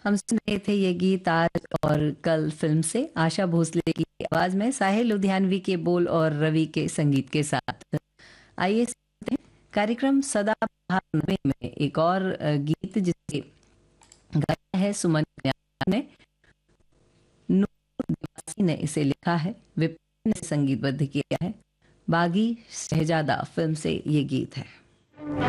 हम सुन रहे थे ये गीत आज और कल फिल्म से आशा भोसले की आवाज में साहिल लुधियानवी के बोल और रवि के संगीत के साथ। आइए सुनते हैं कार्यक्रम सदाबहार नवे में एक और गीत जिसे गाया है सुमन कल्याण ने। नूर निवासी ने इसे लिखा है, विपिन ने संगीतबद्ध किया है। बागी शहजादा फिल्म से ये गीत है।